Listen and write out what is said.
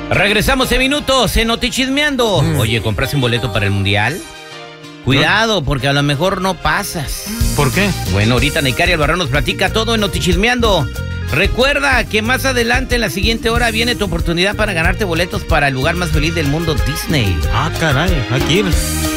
Regresamos en minutos en Notichismeando. Oye, ¿compraste un boleto para el Mundial? Cuidado, porque a lo mejor no pasas. ¿Por qué? Bueno, ahorita Necaria Albarrán nos platica todo en Notichismeando. Recuerda que más adelante, en la siguiente hora, viene tu oportunidad para ganarte boletos para el lugar más feliz del mundo, Disney. Ah, caray, aquí ir.